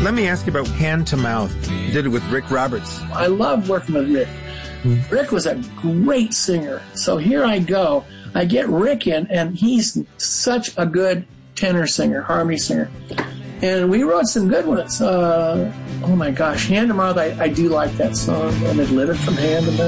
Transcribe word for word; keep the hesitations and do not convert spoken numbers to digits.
Let me ask you about Hand to Mouth. You did it with Rick Roberts. I love working with Rick. Rick was a great singer. So here I go. I get Rick in, and he's such a good tenor singer, harmony singer. And we wrote some good ones. Uh, oh, my gosh. Hand to Mouth, I, I do like that song. And it lit it from hand to mouth.